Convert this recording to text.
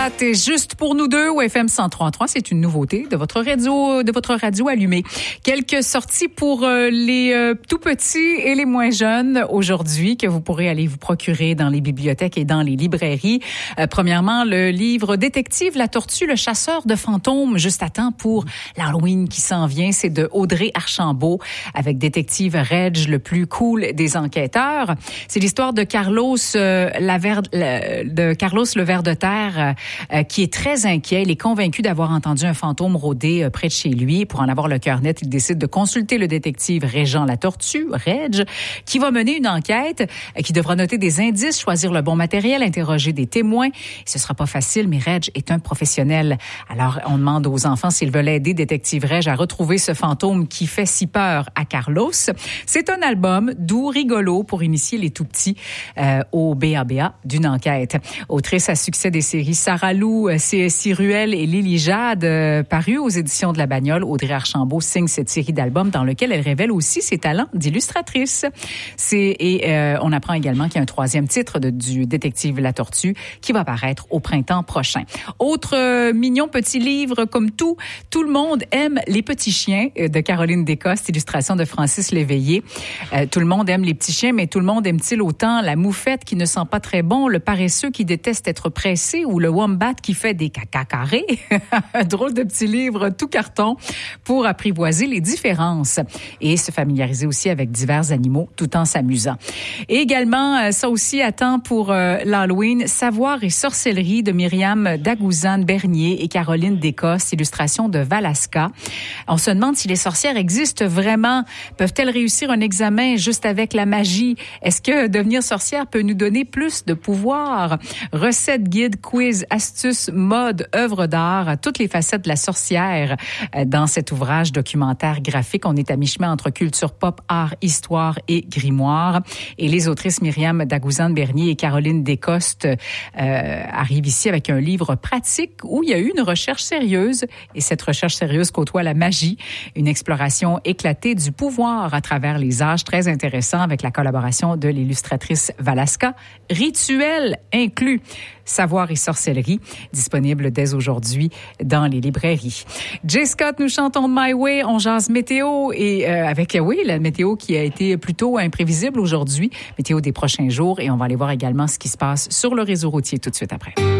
4 et juste pour nous deux au FM 103.3, c'est une nouveauté de votre radio allumée. Quelques sorties pour les tout petits et les moins jeunes aujourd'hui que vous pourrez aller vous procurer dans les bibliothèques et dans les librairies. Premièrement, le livre Détective La Tortue, le chasseur de fantômes, juste à temps pour l'Halloween qui s'en vient. C'est de Audrey Archambault avec Détective Reg, le plus cool des enquêteurs. C'est l'histoire de Carlos le ver de terre qui est très inquiet. Il est convaincu d'avoir entendu un fantôme rôder près de chez lui. Pour en avoir le cœur net, il décide de consulter le détective Régent La Tortue, Reg, qui va mener une enquête, qui devra noter des indices, choisir le bon matériel, interroger des témoins. Ce sera pas facile, mais Reg est un professionnel. Alors, on demande aux enfants s'ils veulent aider détective Reg à retrouver ce fantôme qui fait si peur à Carlos. C'est un album doux, rigolo pour initier les tout-petits au BABA d'une enquête. Autrice à succès des séries Sarah Lou, CSI Ruel et Lily Jade, paru aux éditions de La Bagnole, Audrey Archambault signe cette série d'albums dans lequel elle révèle aussi ses talents d'illustratrice. On apprend également qu'il y a un troisième titre du détective La Tortue qui va paraître au printemps prochain. Autre mignon petit livre, comme tout le monde aime les petits chiens de Caroline Descostes, illustration de Francis Léveillé. Tout le monde aime les petits chiens, mais tout le monde aime-t-il autant la moufette qui ne sent pas très bon, le paresseux qui déteste être pressé ou le wombat qui fait des caca carrés? Un drôle de petit livre tout carton pour apprivoiser les différences et se familiariser aussi avec divers animaux tout en s'amusant. Et également, ça aussi attend pour l'Halloween, Savoir et sorcellerie de Myriam Dagouzan-Bernier et Caroline Descostes, illustration de Valaska. On se demande si les sorcières existent vraiment. Peuvent-elles réussir un examen juste avec la magie? Est-ce que devenir sorcière peut nous donner plus de pouvoir? Recettes, guides, quiz, astuces, mode, œuvres d'art, toutes les facettes de la sorcière dans cet ouvrage documentaire graphique. On est à mi-chemin entre culture pop, art, histoire et grimoire. Et les autrices Myriam Dagouzan-Bernier et Caroline Descostes arrivent ici avec un livre pratique où il y a eu une recherche sérieuse. Et cette recherche sérieuse côtoie la magie, une exploration éclatée du pouvoir à travers les âges, très intéressant avec la collaboration de l'illustratrice Valaska. Rituel inclus. Savoir et sorcellerie, disponible dès aujourd'hui dans les librairies. Jay Scott, nous chantons My Way, on jase météo et avec la météo qui a été plutôt imprévisible aujourd'hui, météo des prochains jours et on va aller voir également ce qui se passe sur le réseau routier tout de suite après.